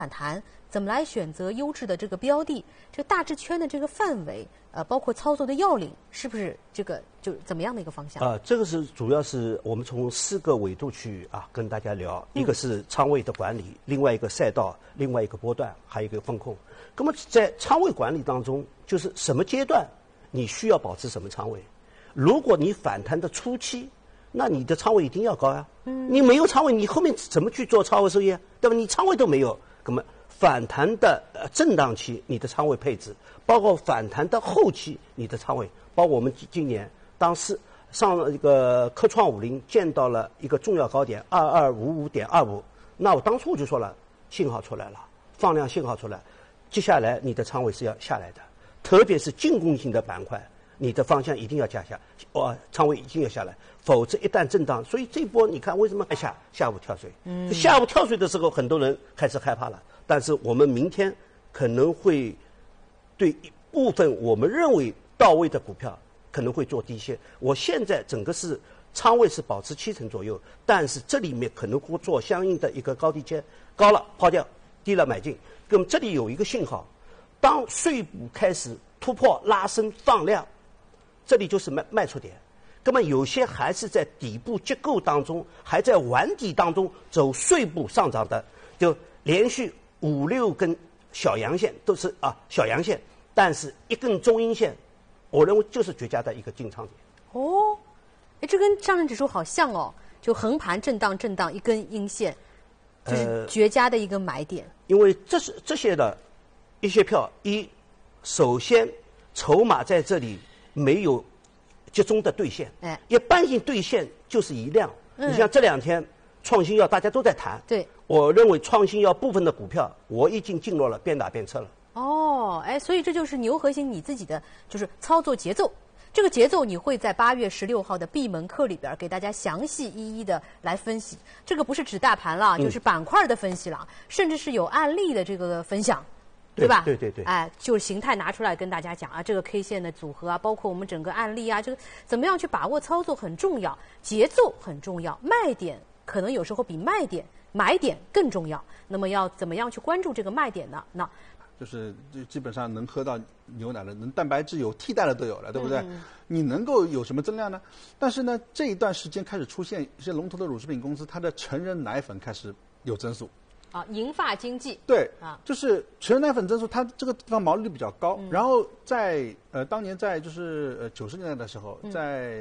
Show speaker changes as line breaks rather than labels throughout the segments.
反弹，怎么来选择优质的这个标的？这个大致圈的这个范围，包括操作的要领，是不是这个就怎么样的一个方向？
这个是主要是我们从4个维度去跟大家聊，一个是仓位的管理，另外一个赛道，另外一个波段，还有一个风控。那么在仓位管理当中，就是什么阶段你需要保持什么仓位？如果你反弹的初期，那你的仓位一定要高呀。你没有仓位，你后面怎么去做超额收益啊？对吧？你仓位都没有。那么反弹的震荡期，你的仓位配置，包括反弹的后期，你的仓位，包括我们今年当时上一个科创50见到了一个重要高点2255.25，那我当初我就说了，信号出来了，放量信号出来，接下来你的仓位是要下来的，特别是进攻型的板块，你的方向一定要降下，仓位一定要下来，否则一旦震荡，所以这波你看为什么下午跳水？下午跳水的时候，很多人开始害怕了。但是我们明天可能会对一部分我们认为到位的股票可能会做低些。我现在整个是仓位是保持70%左右，但是这里面可能会做相应的一个高低切，高了抛掉，低了买进。那么这里有一个信号，当税补开始突破拉升放量，这里就是卖出点。那么有些还是在底部结构当中，还在玩底当中走税步上涨的，就连续5、6根小阳线都是小阳线，但是一根中阴线，我认为就是绝佳的一个进场点。
这跟上证指数好像哦，就横盘震荡一根阴线，就是绝佳的一个买点。
因为这些的一些票，首先筹码在这里没有集中的兑现，一般性兑现就是一量。你像这2天创新药大家都在谈，
对，
我认为创新药部分的股票我已经进入了边打边撤了。
所以这就是牛核心你自己的就是操作节奏。这个节奏你会在8月16号的闭门课里边给大家详细一一的来分析。这个不是指大盘了，就是板块的分析了，甚至是有案例的这个分享。对吧？
对。
就是形态拿出来跟大家讲这个 K 线的组合包括我们整个案例这个怎么样去把握操作很重要，节奏很重要，卖点可能有时候比买点更重要。那么要怎么样去关注这个卖点呢？那
就是基本上能喝到牛奶的，能蛋白质有替代的都有了，对不对？你能够有什么增量呢？但是呢，这一段时间开始出现一些龙头的乳制品公司，它的成人奶粉开始有增速。
银发经济。
对，就是成人奶粉增速，它这个地方毛利率比较高。然后在当年在就是90年代的时候，在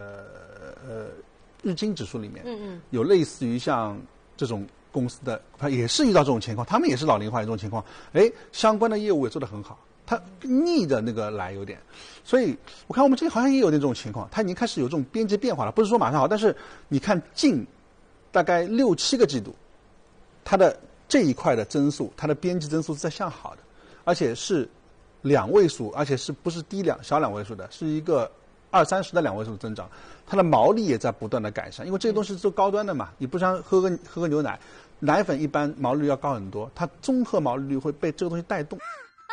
日经指数里面，有类似于像这种公司的，它也是遇到这种情况，他们也是老龄化这种情况，相关的业务也做得很好，它逆的那个来有点，所以我看我们这里好像也有那种情况，它已经开始有这种边际变化了，不是说马上好，但是你看近大概6、7个季度。它的这一块的增速，它的边际增速是在向好的，而且是2位数，而且是不是小2位数的，是一个20、30的2位数的增长。它的毛利也在不断的改善，因为这些东西是做高端的嘛，你不像喝个牛奶，奶粉一般毛利率要高很多，它综合毛利率会被这个东西带动。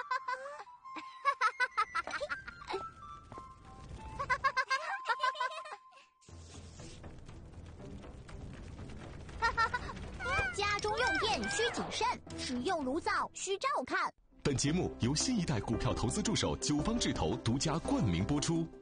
需谨慎，使用炉灶需照看。
本节目由新一代股票投资助手9方智投独家冠名播出。